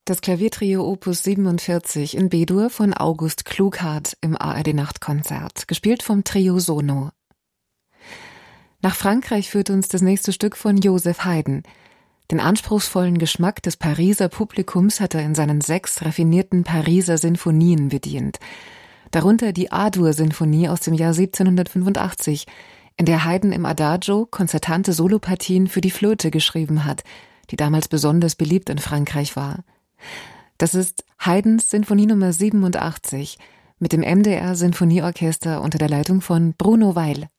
Das Klaviertrio Opus 47 in B-Dur von August Klughardt im ARD-Nachtkonzert, gespielt vom Trio Sono. Nach Frankreich führt uns das nächste Stück von Joseph Haydn. Den anspruchsvollen Geschmack des Pariser Publikums hat er in seinen 6 raffinierten Pariser Sinfonien bedient. Darunter die A-Dur-Sinfonie aus dem Jahr 1785, in der Haydn im Adagio konzertante Solopartien für die Flöte geschrieben hat, die damals besonders beliebt in Frankreich war. Das ist Haydns Sinfonie Nummer 87 mit dem MDR Sinfonieorchester unter der Leitung von Bruno Weil.